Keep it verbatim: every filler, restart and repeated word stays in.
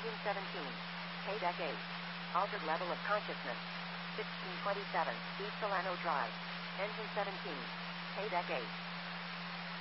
Engine seventeen. K-Deck eight. Altered level of consciousness. sixteen twenty-seven. East Solano Drive. Engine seventeen. K-Deck eight.